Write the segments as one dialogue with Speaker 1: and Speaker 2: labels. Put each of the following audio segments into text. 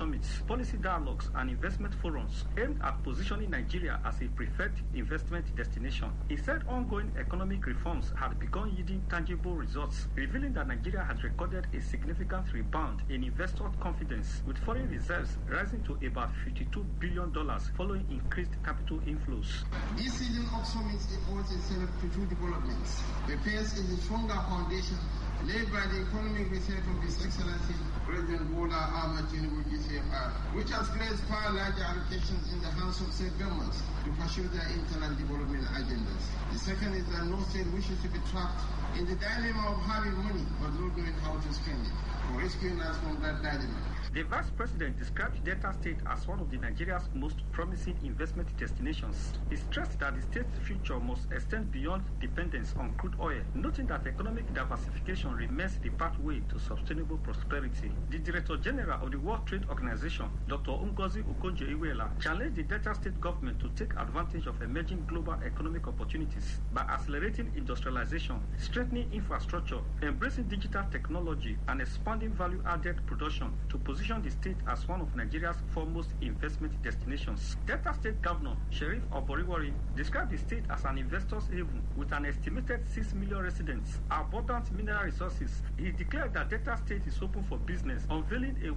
Speaker 1: summits, policy dialogues, and investment forums aimed at positioning Nigeria as a preferred investment destination. He said ongoing economic reforms had begun yielding tangible results, revealing that Nigeria has recorded a significant rebound in investor confidence, with foreign reserves rising to about $52 billion following increased capital inflows.
Speaker 2: This season of summits devotes itself to two developments. The first is the stronger foundation laid by the economic research of His Excellency President Bola Ahmed Tinubu GCFR, which has placed far larger allocations in the hands of state governments to pursue their internal development agendas. The second is that no state wishes to be trapped in the dilemma of having money but not knowing how to spend it, for rescuing us from that dilemma.
Speaker 1: The Vice President described Delta State as one of Nigeria's most promising investment destinations. He stressed that the state's future must extend beyond dependence on crude oil, noting that economic diversification remains the pathway to sustainable prosperity. The Director General of the World Trade Organization, Dr. Ngozi Okonjo-Iweala, challenged the Delta State government to take advantage of emerging global economic opportunities by accelerating industrialization, strengthening infrastructure, embracing digital technology, and expanding value-added production to position the state as one of Nigeria's foremost investment destinations. Delta State Governor Sheriff Oboriwari described the state as an investor's haven with an estimated 6 million residents, abundant mineral resources. He declared that Delta State is open for business, unveiling a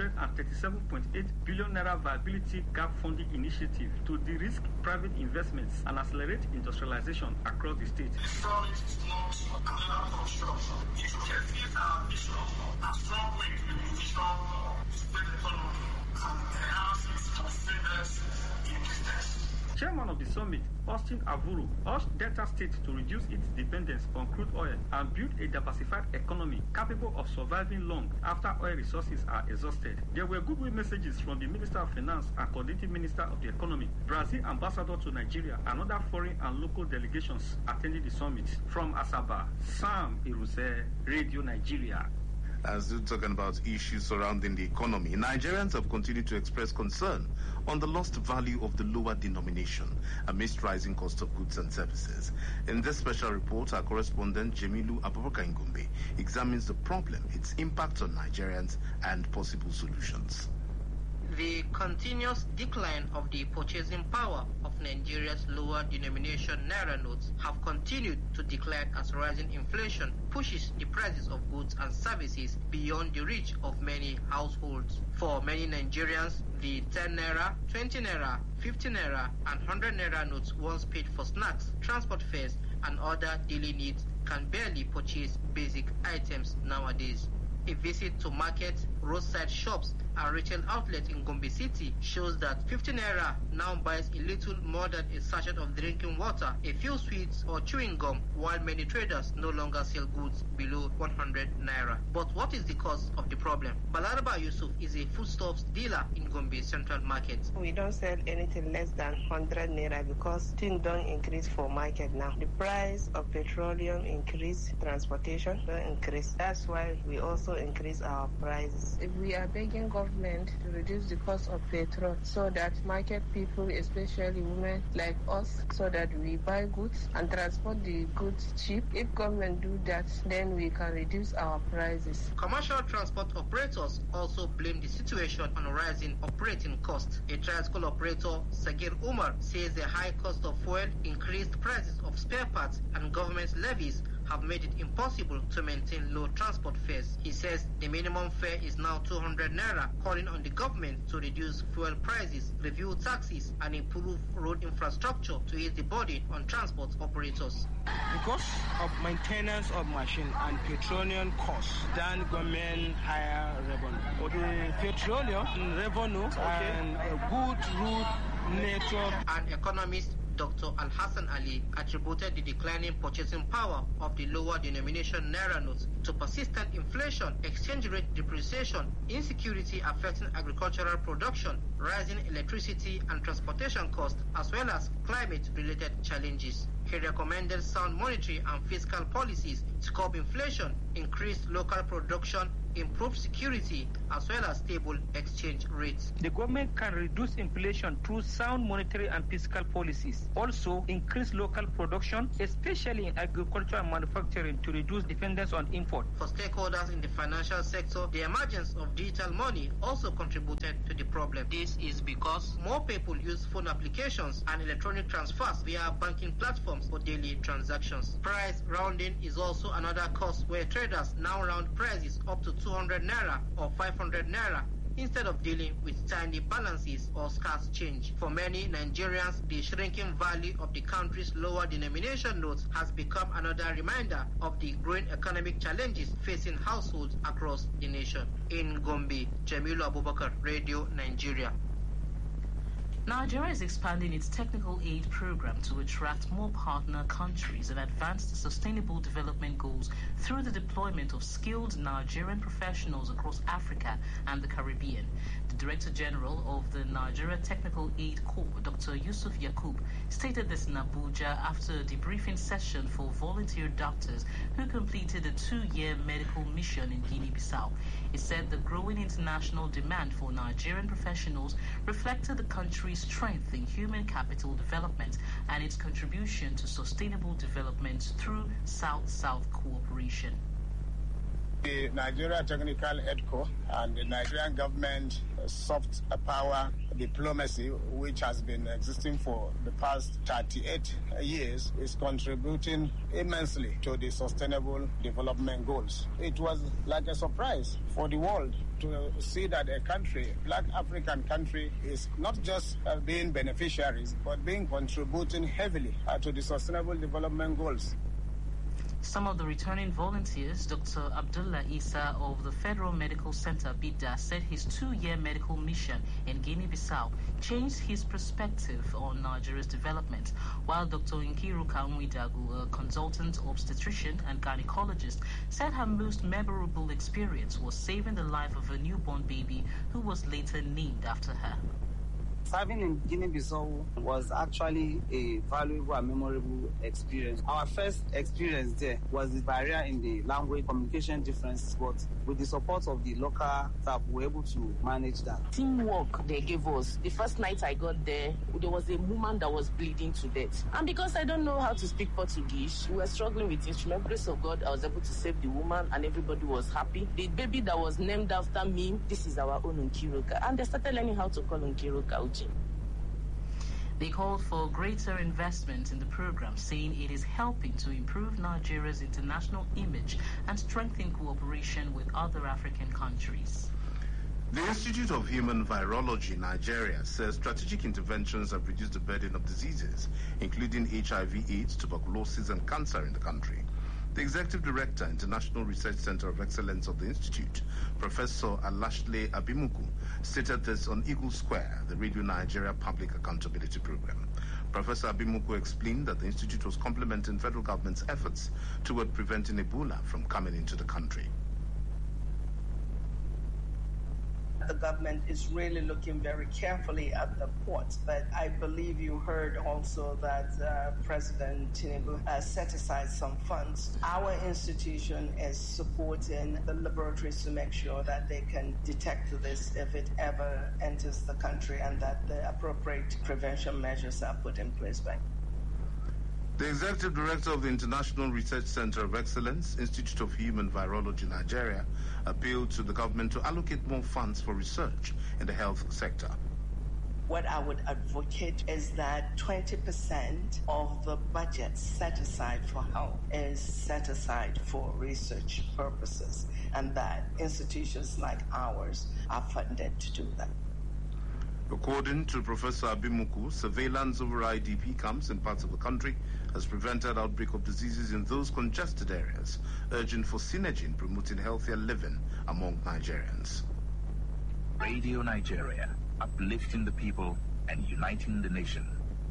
Speaker 1: 137.8 billion naira viability gap funding initiative to de-risk private investments and accelerate industrialization across the state.
Speaker 3: This summit is not another construction. It is our vision and strong way to the vision state economy and enhance its sustainability in business.
Speaker 1: Chairman of the summit, Austin Avuru, urged Delta State to reduce its dependence on crude oil and build a diversified economy capable of surviving long after oil resources are exhausted. There were goodwill messages from the Minister of Finance and Coordinating Minister of the Economy, Brazil Ambassador to Nigeria, and other foreign and local delegations attending the summit. From Asaba, Sam Iruse, Radio Nigeria.
Speaker 4: As we're talking about issues surrounding the economy, Nigerians have continued to express concern on the lost value of the lower denomination amidst rising cost of goods and services. In this special report, our correspondent Jemilu Abubakar Ngumbe examines the problem, its impact on Nigerians, and possible solutions.
Speaker 5: The continuous decline of the purchasing power of Nigeria's lower denomination naira notes have continued to decline as rising inflation pushes the prices of goods and services beyond the reach of many households. For many Nigerians, the 10 naira, 20 naira, 50 naira, and 100 naira notes once paid for snacks, transport fares, and other daily needs can barely purchase basic items nowadays. A visit to markets, roadside shops, and retail outlets in Gombe City shows that 50 naira now buys a little more than a sachet of drinking water, a few sweets, or chewing gum, while many traders no longer sell goods below 100 naira. But what is the cause of the problem? Balaraba Yusuf is a foodstuffs dealer in Gombe Central Market.
Speaker 6: We don't sell anything less than 100 naira because things don't increase for market now. The price of petroleum increase, transportation don't increase. That's why we also increase our prices. If we are begging government to reduce the cost of petrol so that market people, especially women like us, so that we buy goods and transport the goods cheap. If government do that, then we can reduce our prices.
Speaker 5: Commercial transport operators also blame the situation on rising operating costs. A tricycle operator, Sagir Umar, says the high cost of fuel, increased prices of spare parts, and government levies have made it impossible to maintain low transport fares. He says the minimum fare is now 200 naira, calling on the government to reduce fuel prices, review taxes, and improve road infrastructure to ease the burden on transport operators.
Speaker 7: Because of maintenance of machine and petroleum costs, then government higher revenue. Or the petroleum revenue and a good road network.
Speaker 5: An economist, Dr. Al-Hassan Ali, attributed the declining purchasing power of the lower denomination naira notes to persistent inflation, exchange rate depreciation, insecurity affecting agricultural production, rising electricity and transportation costs, as well as climate-related challenges. He recommended sound monetary and fiscal policies to curb inflation, increase local production, improved security, as well as stable exchange rates.
Speaker 7: The government can reduce inflation through sound monetary and fiscal policies. Also, increase local production, especially in agriculture and manufacturing, to reduce dependence on import.
Speaker 5: For stakeholders in the financial sector, the emergence of digital money also contributed to the problem. This is because more people use phone applications and electronic transfers via banking platforms for daily transactions. Price rounding is also another cost, where traders now round prices up to 200 naira or 500 naira instead of dealing with tiny balances or scarce change. For many Nigerians, the shrinking value of the country's lower denomination notes has become another reminder of the growing economic challenges facing households across the nation. In Gombe, Jamilu Abubakar, Radio Nigeria.
Speaker 8: Nigeria is expanding its technical aid program to attract more partner countries and advance the sustainable development goals through the deployment of skilled Nigerian professionals across Africa and the Caribbean. The Director General of the Nigeria Technical Aid Corps, Dr. Yusuf Yakub, stated this in Abuja after a debriefing session for volunteer doctors who completed a 2-year medical mission in Guinea-Bissau. He said the growing international demand for Nigerian professionals reflected the country's strength in human capital development and its contribution to sustainable development through South-South cooperation.
Speaker 9: The Nigeria Technical Aid Corps and the Nigerian government soft power diplomacy, which has been existing for the past 38 years, is contributing immensely to the sustainable development goals. It was like a surprise for the world to see that a country, Black African country, is not just being beneficiaries, but being contributing heavily to the sustainable development goals.
Speaker 8: Some of the returning volunteers, Dr. Abdullah Isa of the Federal Medical Center, BIDA, said his 2-year medical mission in Guinea-Bissau changed his perspective on Nigeria's development, while Dr. Nkiruka Nwidagu, a consultant obstetrician and gynecologist, said her most memorable experience was saving the life of a newborn baby who was later named after her.
Speaker 10: Serving in Guinea-Bissau was actually a valuable and memorable experience. Our first experience there was the barrier in the language communication differences, but with the support of the local staff, we were able to manage that.
Speaker 11: Teamwork they gave us. The first night I got there was a woman that was bleeding to death. And because I don't know how to speak Portuguese, we were struggling with instrument. Grace of God, I was able to save the woman and everybody was happy. The baby that was named after me, this is our own Nkiruka. And they started learning how to call Nkiruka Uji.
Speaker 8: They called for greater investment in the program, saying it is helping to improve Nigeria's international image and strengthen cooperation with other African countries.
Speaker 4: The Institute of Human Virology, Nigeria, says strategic interventions have reduced the burden of diseases, including HIV/AIDS, tuberculosis, and cancer in the country. The Executive Director, International Research Center of Excellence of the Institute, Professor Alashle Abimuku, stated this on Eagle Square, the Radio Nigeria Public Accountability Program. Professor Abimuku explained that the Institute was complementing federal government's efforts toward preventing Ebola from coming into the country.
Speaker 12: The government is really looking very carefully at the ports, but I believe you heard also that President Tinubu set aside some funds. Our institution is supporting the laboratories to make sure that they can detect this if it ever enters the country and that the appropriate prevention measures are put in place by.
Speaker 4: The Executive Director of the International Research Center of Excellence, Institute of Human Virology, Nigeria, appealed to the government to allocate more funds for research in the health sector.
Speaker 12: What I would advocate is that 20% of the budget set aside for health is set aside for research purposes, and that institutions like ours are funded to do that.
Speaker 4: According to Professor Abimuku, surveillance over IDP camps in parts of the country has prevented outbreak of diseases in those congested areas, urging for synergy in promoting healthier living among Nigerians.
Speaker 13: Radio Nigeria, uplifting the people and uniting the nation.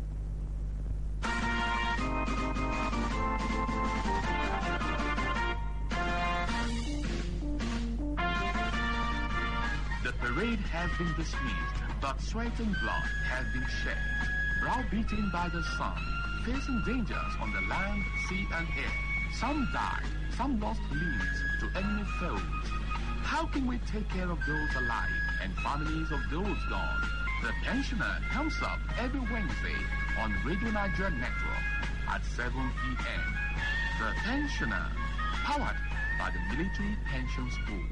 Speaker 14: The parade has been dismissed, but sweat and blood has been shed. Browbeaten by the sun, facing dangers on the land, sea, and air. Some died, some lost limbs to enemy foes. How can we take care of those alive and families of those gone? The Pensioner comes up every Wednesday on Radio Nigeria Network at 7 p.m. The Pensioner, powered by the Military Pensions Board.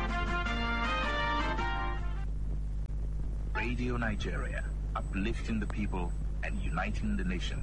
Speaker 13: Radio Nigeria, uplifting the people and uniting the nation.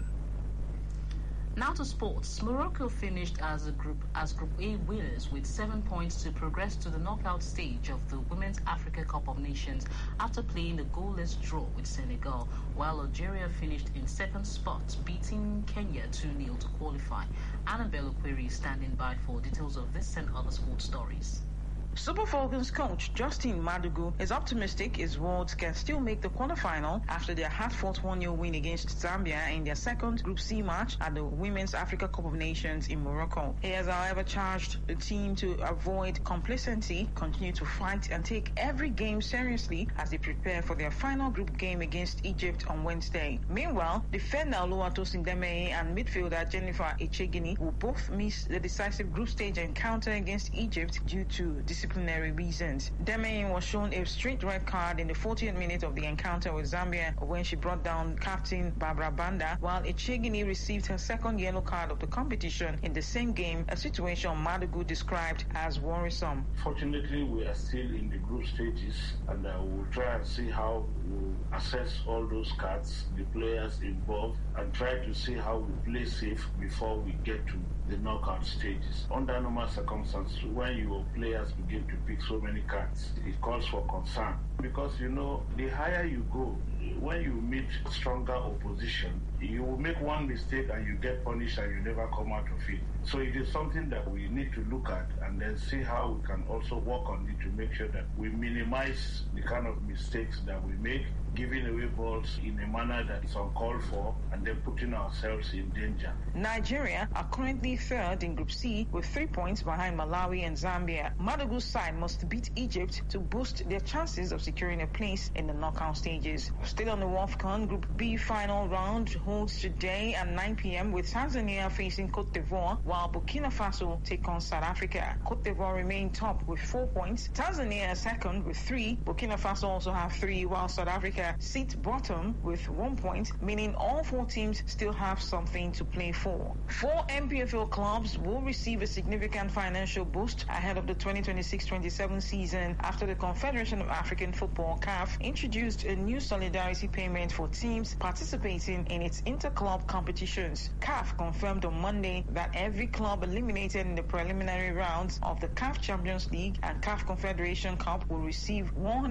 Speaker 8: Now to sports. Morocco finished as Group A winners with 7 points to progress to the knockout stage of the Women's Africa Cup of Nations after playing a goalless draw with Senegal, while Algeria finished in second spot, beating Kenya 2-0 to qualify. Annabelle Okwiri standing by for details of this and other sports stories.
Speaker 15: Super Falcons coach Justin Madugu is optimistic his Wards can still make the quarterfinal after their hard-fought 1-0 win against Zambia in their second Group C match at the Women's Africa Cup of Nations in Morocco. He has, however, charged the team to avoid complacency, continue to fight, and take every game seriously as they prepare for their final group game against Egypt on Wednesday. Meanwhile, defender Oluwatosin Demeye and midfielder Jennifer Echegini will both miss the decisive group stage encounter against Egypt due to disciplinary reasons. Demeye was shown a straight red card in the 40th minute of the encounter with Zambia when she brought down captain Barbara Banda, while Echegini received her second yellow card of the competition in the same game, a situation Madugu described as worrisome.
Speaker 16: Fortunately, we are still in the group stages, and we'll try and see how we'll assess all those cards, the players involved, and try to see how we play safe before we get to the knockout stages. Under normal circumstances, when your players begin to pick so many cards, it calls for concern. Because, the higher you go, when you meet stronger opposition, you will make one mistake and you get punished and you never come out of it. So it is something that we need to look at and then see how we can also work on it to make sure that we minimize the kind of mistakes that we make, giving away balls in a manner that is uncalled for and then putting ourselves in danger.
Speaker 15: Nigeria are currently third in Group C with 3 points behind Malawi and Zambia. Madugu's side must beat Egypt to boost their chances of securing a place in the knockout stages. Still on the WAFCON, Group B final round holds today at 9 p.m. with Tanzania facing Cote d'Ivoire, while Burkina Faso take on South Africa. Cote d'Ivoire remain top with 4 points. Tanzania second with 3. Burkina Faso also have 3, while South Africa sit bottom with 1 point, meaning all 4 teams still have something to play for. 4 MPFL clubs will receive a significant financial boost ahead of the 2026-27 season after the Confederation of African Football, CAF, introduced a new solidarity payment for teams participating in its inter-club competitions. CAF confirmed on Monday that every club eliminated in the preliminary rounds of the CAF Champions League and CAF Confederation Cup will receive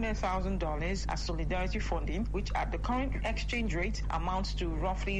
Speaker 15: $100,000 as solidarity funding, which at the current exchange rate amounts to roughly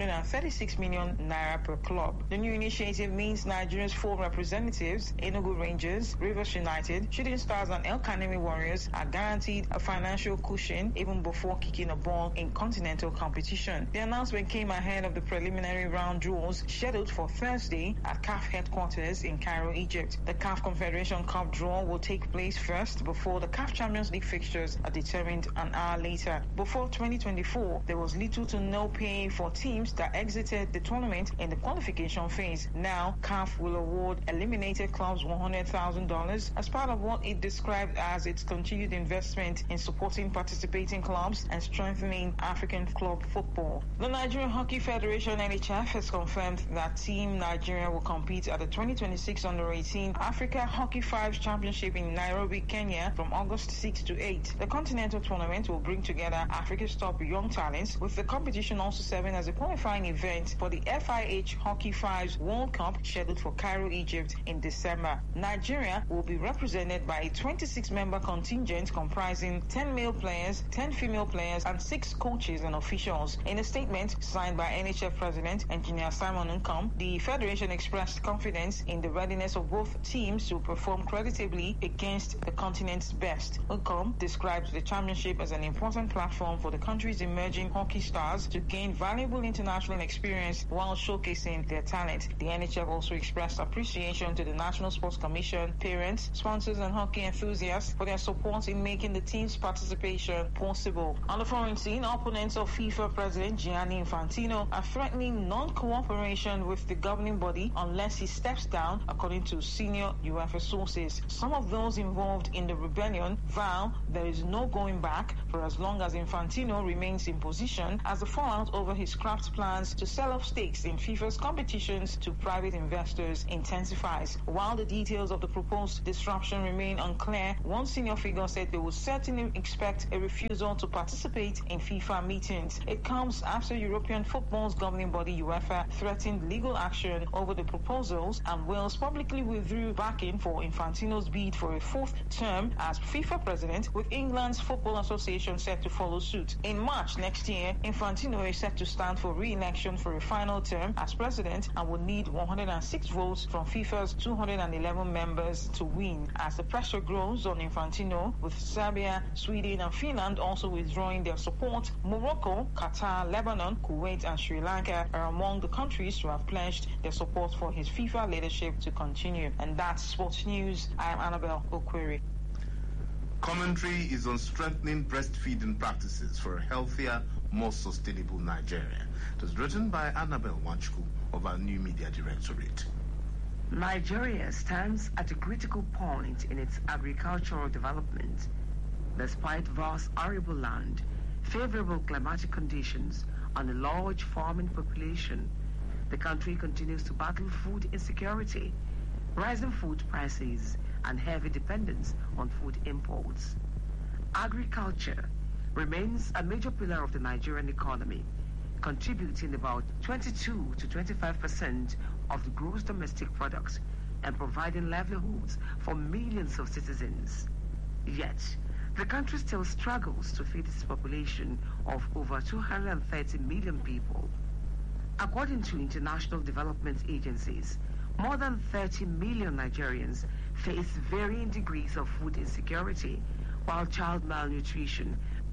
Speaker 15: 136 million naira per club. The new initiative means Nigeria's 4 representatives, Enugu Rangers, Rivers United, Shooting Stars and El Kanemi Warriors, are guaranteed a financial cushion even before kicking a ball in continental competition. The announcement came ahead of the preliminary round draws scheduled for Thursday at CAF headquarters in Cairo, Egypt. The CAF Confederation Cup draw will take place first before the CAF Champions League fixtures are determined an hour later. Before 2024, there was little to no pay for teams that exited the tournament in the qualification phase. Now, CAF will award eliminated clubs $100,000 as part of what it described as its continued investment in supporting participating clubs and strengthening African club football. The Nigerian Hockey Federation NHF has confirmed that Team Nigeria will compete at the 2026 Under-18 Africa Hockey 5 Championship in Nairobi, Kenya from August 6 to 8. The continental tournament will bring together Africa's top young talents, with the competition also serving as a qualifying event for the FIH Hockey 5's World Cup scheduled for Cairo, Egypt in December. Nigeria will be represented by a 26-member contingent comprising 10 male players, 10 female players, and 6 coaches and officials. In a statement signed by NHF President Engineer Simon Nkom, the Federation expressed confidence in the readiness of both teams to perform creditably against the continent's best. Nkom describes the championship as an important platform for the country's emerging hockey stars to gain valuable international experience while showcasing their talent. The NHF also expressed appreciation to the National Sports Commission, parents, thanks sponsors and hockey enthusiasts for their support in making the team's participation possible. On the foreign scene, opponents of FIFA President Gianni Infantino are threatening non-cooperation with the governing body unless he steps down, according to senior UEFA sources. Some of those involved in the rebellion vow there is no going back for as long as Infantino remains in position, as the fallout over his scrapped plans to sell off stakes in FIFA's competitions to private investors intensifies. While the details of the proposed disruption remain unclear, one senior figure said they would certainly expect a refusal to participate in FIFA meetings. It comes after European football's governing body UEFA threatened legal action over the proposals, and Wales publicly withdrew backing for Infantino's bid for a fourth term as FIFA president, with England's Football Association set to follow suit. In March next year, Infantino is set to stand for re-election for a final term as president and will need 106 votes from FIFA's 211 members to win. As the pressure grows on Infantino, with Serbia, Sweden and Finland also withdrawing their support, Morocco, Qatar, Lebanon, Kuwait and Sri Lanka are among the countries who have pledged their support for his FIFA leadership to continue. And that's Sports News. I am Annabelle Okwiri.
Speaker 4: Commentary is on strengthening breastfeeding practices for a healthier, more sustainable Nigeria. It was written by Annabelle Wanchku of our New Media Directorate.
Speaker 17: Nigeria stands at a critical point in its agricultural development. Despite vast arable land, favorable climatic conditions, and a large farming population, the country continues to battle food insecurity, rising food prices, and heavy dependence on food imports. Agriculture remains a major pillar of the Nigerian economy, contributing about 22 to 25% of the gross domestic product and providing livelihoods for millions of citizens. Yet, the country still struggles to feed its population of over 230 million people. According to international development agencies, more than 30 million Nigerians face varying degrees of food insecurity, while child malnutrition.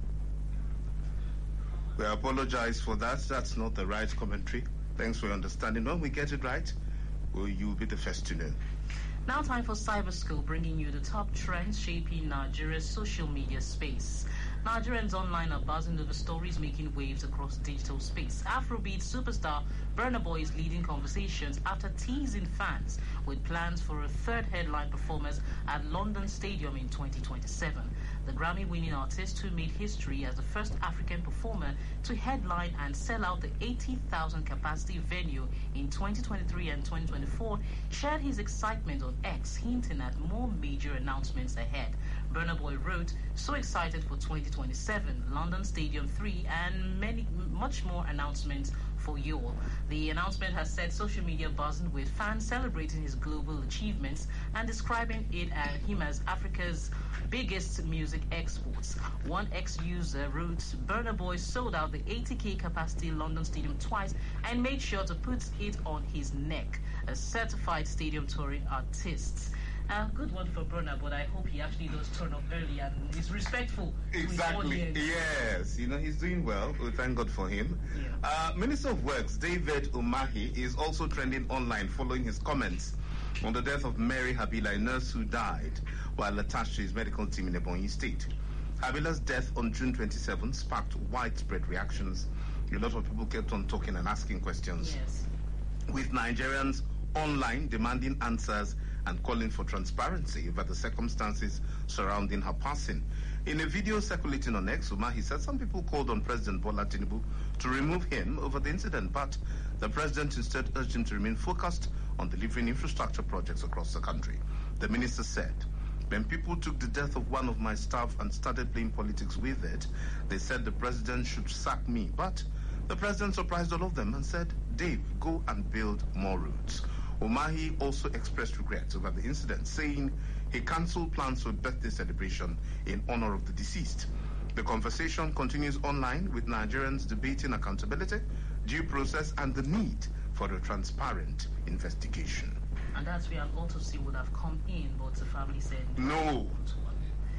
Speaker 4: We apologize for that. That's not the right commentary. Thanks for your understanding. When we get it right, you'll be the first to know.
Speaker 8: Now time for Cyber School, bringing you the top trends shaping Nigeria's social media space. Nigerians online are buzzing over stories making waves across digital space. Afrobeat superstar Burna Boy is leading conversations after teasing fans with plans for a third headline performance at London Stadium in 2027. The Grammy-winning artist, who made history as the first African performer to headline and sell out the 80,000 capacity venue in 2023 and 2024, shared his excitement on X, hinting at more major announcements ahead. Burna Boy wrote, "So excited for 2027, London Stadium 3, and much more announcements for you all." The announcement has set social media buzzing, with fans celebrating his global achievements and describing him as Africa's biggest music exports. One X user wrote, "Burna Boy sold out the 80k capacity London Stadium twice and made sure to put it on his neck. A certified stadium touring artist." Good one for Burna, but I hope he actually does turn up early and is respectful to his audience.
Speaker 4: Yes, he's doing well. We thank God for him. Yeah. Minister of Works David Umahi is also trending online following his comments on the death of Mary Habila, a nurse who died while attached to his medical team in Ebonyi State. Habila's death on June 27 sparked widespread reactions. A lot of people kept on talking and asking questions, with Nigerians online demanding answers and calling for transparency over the circumstances surrounding her passing. In a video circulating on X, Umahi said some people called on President Bola Tinubu to remove him over the incident, but the president instead urged him to remain focused on delivering infrastructure projects across the country. The minister said, "When people took the death of one of my staff and started playing politics with it, they said the president should sack me. But the president surprised all of them and said, 'Dave, go and build more roads.'" Umahi also expressed regrets over the incident, saying he cancelled plans for a birthday celebration in honor of the deceased. The conversation continues online, with Nigerians debating accountability, due process, and the need for a transparent investigation.
Speaker 8: And that's where an autopsy would have come in, but the family said
Speaker 4: no.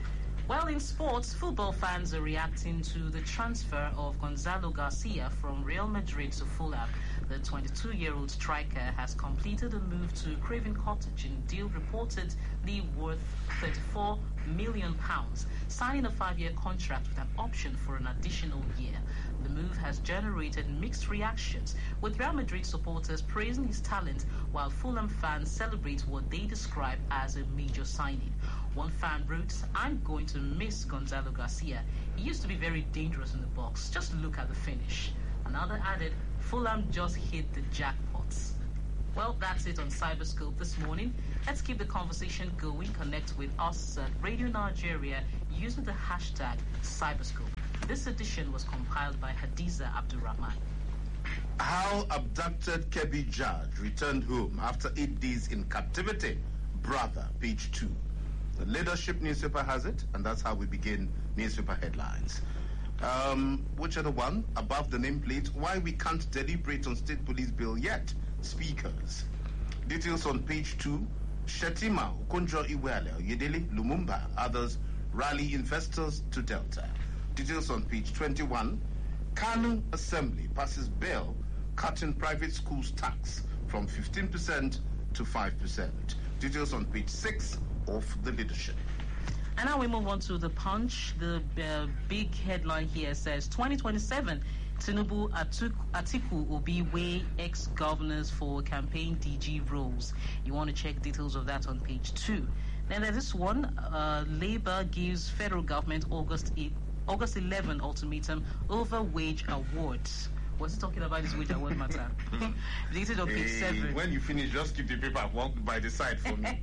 Speaker 8: Well, in sports, football fans are reacting to the transfer of Gonzalo Garcia from Real Madrid to Fulham. The 22-year-old striker has completed a move to Craven Cottage in a deal reportedly worth £34 million, signing a 5-year contract with an option for an additional year. The move has generated mixed reactions, with Real Madrid supporters praising his talent, while Fulham fans celebrate what they describe as a major signing. One fan wrote, "I'm going to miss Gonzalo Garcia. He used to be very dangerous in the box. Just look at the finish." Another added, "Fulham just hit the jackpots." Well, that's it on Cyberscope this morning. Let's keep the conversation going. Connect with us at Radio Nigeria using the hashtag Cyberscope. This edition was compiled by Hadiza Abdurrahman.
Speaker 4: How abducted Kebbi Judge returned home after 8 days in captivity. Brother, page 2. The Leadership newspaper has it, and that's how we begin newspaper headlines. Which other one? Above the nameplate, why we can't deliberate on state police bill yet. Speakers. Details on page 2. Shetima, Okonjo Iweala, Yedele, Lumumba, others rally investors to Delta. Details on page 21. Kanu Assembly passes bill cutting private schools tax from 15% to 5%. Details on page 6 of the Leadership.
Speaker 8: And now we move on to the Punch. The big headline here says 2027, Tinubu, Atiku, Obi weigh ex-governors for campaign DG roles. You want to check details of that on page 2. Then there's this one, Labour gives federal government August 11 ultimatum over wage awards. What's he talking about this wage award matter? Dated on page 7.
Speaker 4: When you finish, just keep the paper and walk by the side for me.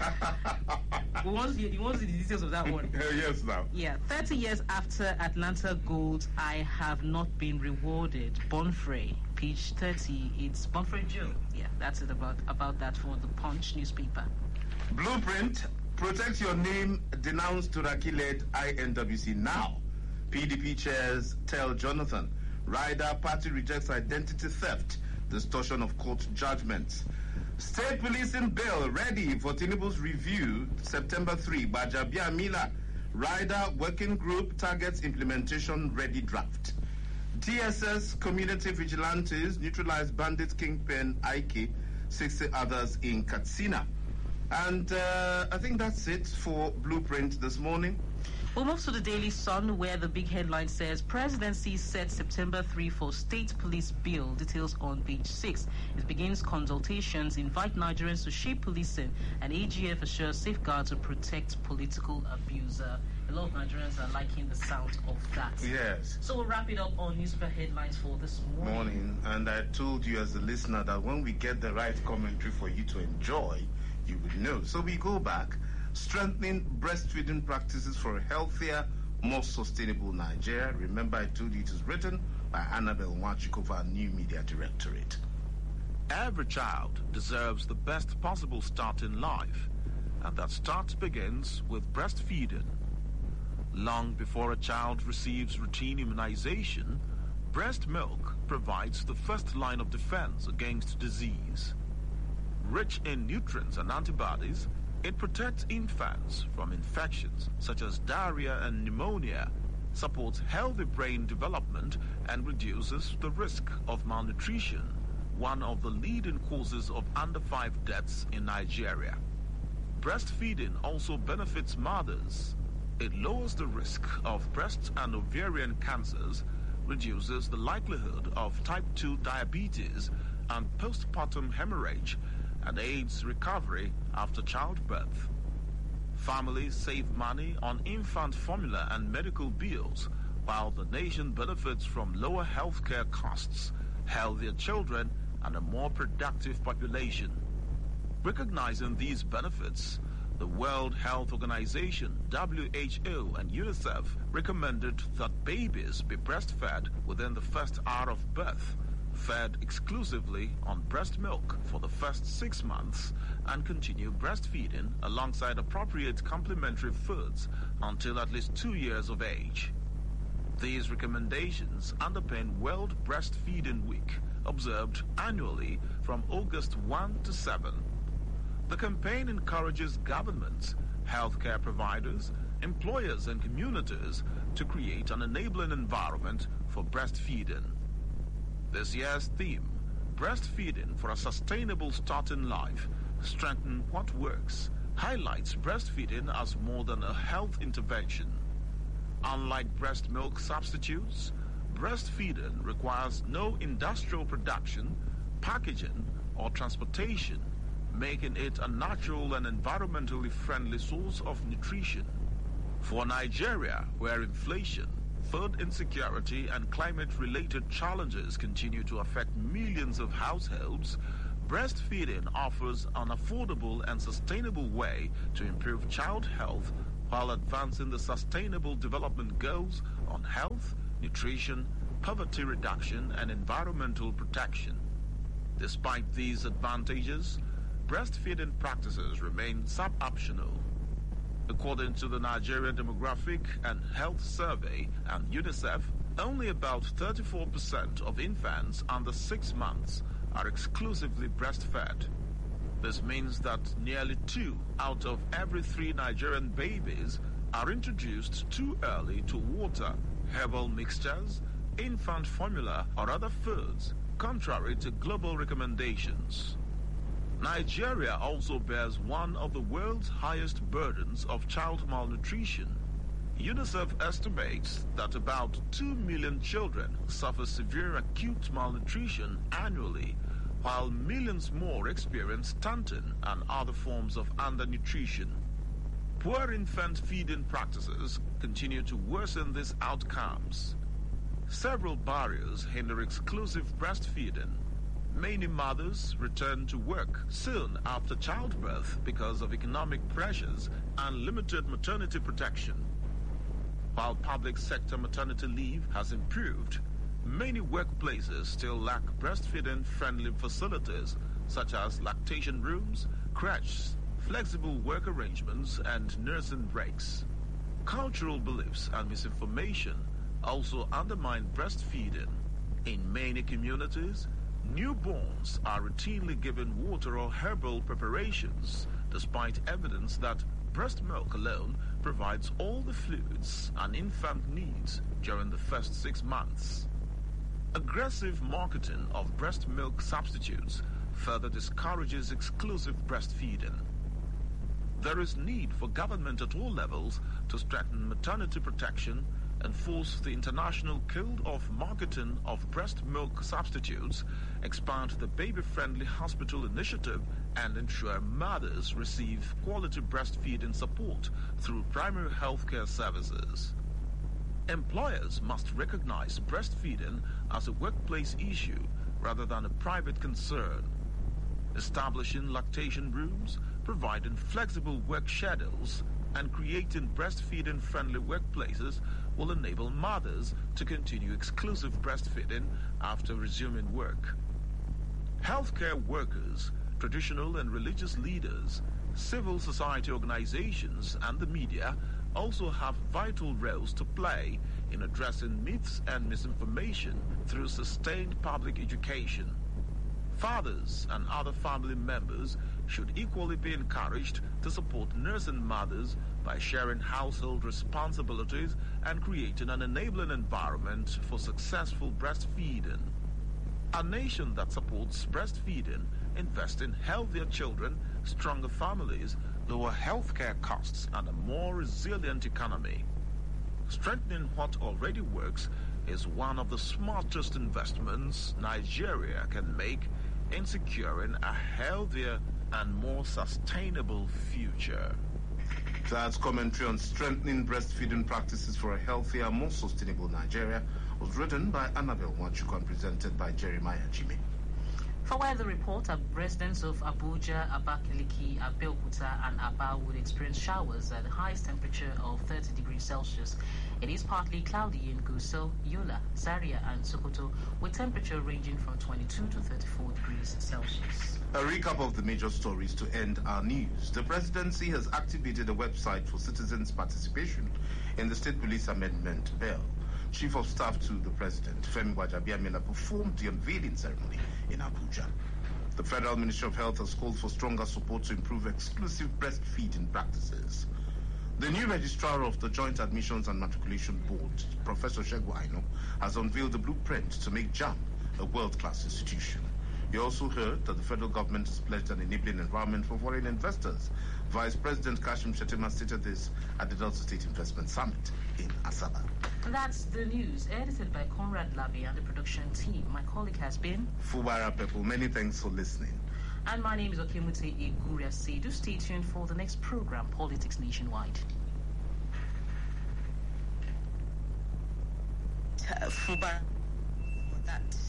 Speaker 8: He wants the details of that one.
Speaker 4: Yes, now.
Speaker 8: Yeah, 30 years after Atlanta Gold, I have not been rewarded. Bonfrey, page 30. It's Bonfrey Joe. Yeah, that's it about that for the Punch newspaper.
Speaker 4: Blueprint, protect your name, denounce Turaki-led INWC now. PDP chairs tell Jonathan. Rider party rejects identity theft, distortion of court judgments. State policing bill ready for Tinubu's review September 3. Bajabia Mila. Rider working group targets implementation ready draft. DSS community vigilantes neutralize bandit kingpin Ike, 60 others in Katsina. And I think that's it for Blueprint this morning.
Speaker 8: We'll move to the Daily Sun, where the big headline says Presidency sets September 3 for State Police Bill. Details on page 6. It begins consultations, invite Nigerians to shape policing, and AGF assures safeguards to protect political abuser. A lot of Nigerians are liking the sound of that.
Speaker 4: Yes.
Speaker 8: So we'll wrap it up on newspaper headlines for this morning.
Speaker 4: And I told you as a listener that when we get the right commentary for you to enjoy, you would know. So we go back. Strengthening breastfeeding practices for a healthier, more sustainable Nigeria. Remember, I told you it is written by Annabelle Nwachikova, New Media Directorate.
Speaker 13: Every child deserves the best possible start in life, and that start begins with breastfeeding. Long before a child receives routine immunization, breast milk provides the first line of defense against disease. Rich in nutrients and antibodies, it protects infants from infections such as diarrhea and pneumonia, supports healthy brain development, and reduces the risk of malnutrition, one of the leading causes of under-5 deaths in Nigeria. Breastfeeding also benefits mothers. It lowers the risk of breast and ovarian cancers, reduces the likelihood of type 2 diabetes and postpartum hemorrhage, and aids recovery after childbirth. Families save money on infant formula and medical bills, while the nation benefits from lower healthcare costs, healthier children, and a more productive population. Recognizing these benefits, the World Health Organization, WHO, and UNICEF recommended that babies be breastfed within the first hour of birth, fed exclusively on breast milk for the first 6 months, and continue breastfeeding alongside appropriate complementary foods until at least 2 years of age. These recommendations underpin World Breastfeeding Week, observed annually from August 1 to 7. The campaign encourages governments, healthcare providers, employers and communities to create an enabling environment for breastfeeding. This year's theme, Breastfeeding for a Sustainable Start in Life, Strengthen What Works, highlights breastfeeding as more than a health intervention. Unlike breast milk substitutes, breastfeeding requires no industrial production, packaging, or transportation, making it a natural and environmentally friendly source of nutrition. For Nigeria, where inflation, food insecurity, and climate-related challenges continue to affect millions of households, breastfeeding offers an affordable and sustainable way to improve child health while advancing the Sustainable Development Goals on health, nutrition, poverty reduction, and environmental protection. Despite these advantages, breastfeeding practices remain sub-optional. According to the Nigeria Demographic and Health Survey and UNICEF, only about 34% of infants under 6 months are exclusively breastfed. This means that nearly 2 out of every 3 Nigerian babies are introduced too early to water, herbal mixtures, infant formula, or other foods, contrary to global recommendations. Nigeria also bears one of the world's highest burdens of child malnutrition. UNICEF estimates that about 2 million children suffer severe acute malnutrition annually, while millions more experience stunting and other forms of undernutrition. Poor infant feeding practices continue to worsen these outcomes. Several barriers hinder exclusive breastfeeding. Many mothers return to work soon after childbirth because of economic pressures and limited maternity protection. While public sector maternity leave has improved, many workplaces still lack breastfeeding-friendly facilities such as lactation rooms, creches, flexible work arrangements, and nursing breaks. Cultural beliefs and misinformation also undermine breastfeeding. In many communities, newborns are routinely given water or herbal preparations, despite evidence that breast milk alone provides all the fluids an infant needs during the first 6 months. Aggressive marketing of breast milk substitutes further discourages exclusive breastfeeding. There is need for government at all levels to strengthen maternity protection, enforce the International Code of Marketing of Breast Milk Substitutes, expand the baby-friendly hospital initiative, and ensure mothers receive quality breastfeeding support through primary healthcare services. Employers must recognize breastfeeding as a workplace issue rather than a private concern. Establishing lactation rooms, providing flexible work schedules, and creating breastfeeding-friendly workplaces will enable mothers to continue exclusive breastfeeding after resuming work. Healthcare workers, traditional and religious leaders, civil society organizations, and the media also have vital roles to play in addressing myths and misinformation through sustained public education. Fathers and other family members should equally be encouraged to support nursing mothers by sharing household responsibilities and creating an enabling environment for successful breastfeeding. A nation that supports breastfeeding invests in healthier children, stronger families, lower healthcare costs, and a more resilient economy. Strengthening what already works is one of the smartest investments Nigeria can make in securing a healthier and more sustainable future.
Speaker 4: That's commentary on strengthening breastfeeding practices for a healthier, more sustainable Nigeria was written by Annabelle Nwachukwu and presented by Jeremiah Jimmy.
Speaker 8: For weather report, residents of Abuja, Abakaliki, Abeokuta, and Aba would experience showers at the highest temperature of 30 degrees Celsius. It is partly cloudy in Gusau, Yola, Zaria, and Sokoto, with temperature ranging from 22 to 34 degrees Celsius.
Speaker 4: A recap of the major stories to end our news. The presidency has activated a website for citizens' participation in the State Police Amendment Bill. Chief of Staff to the President, Femi Gbajabiamila, performed the unveiling ceremony in Abuja. The Federal Ministry of Health has called for stronger support to improve exclusive breastfeeding practices. The new registrar of the Joint Admissions and Matriculation Board, Professor Segun Aino, has unveiled the blueprint to make JAMB a world-class institution. You also heard that the federal government has pledged an enabling environment for foreign investors. Vice President Kashim Shettima stated this at the Delta State Investment Summit in Asaba.
Speaker 8: That's the news, edited by Conrad Labi and the production team. My colleague has been
Speaker 4: Fubara Pepo. Many thanks for listening.
Speaker 8: And my name is Okemute Iguria Sedu. Stay tuned for the next program, Politics Nationwide.
Speaker 18: Fubara, for that.